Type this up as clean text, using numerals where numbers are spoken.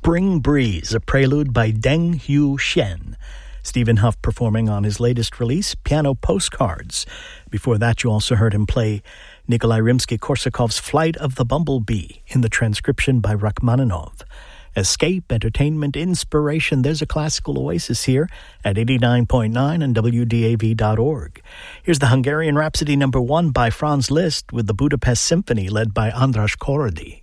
Spring Breeze, a prelude by Deng Hu Shen. Stephen Huff performing on his latest release, Piano Postcards. Before that, you also heard him play Nikolai Rimsky-Korsakov's Flight of the Bumblebee in the transcription by Rachmaninoff. Escape, entertainment, inspiration. There's a classical oasis here at 89.9 and WDAV.org. Here's the Hungarian Rhapsody No. 1 by Franz Liszt with the Budapest Symphony led by András Korody.